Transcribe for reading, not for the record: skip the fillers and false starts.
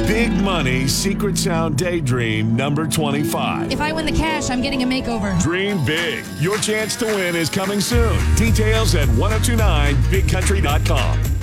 Big Money Secret Sound Daydream number 25. If I win the cash, I'm getting a makeover. Dream big. Your chance to win is coming soon. Details at 1029bigcountry.com.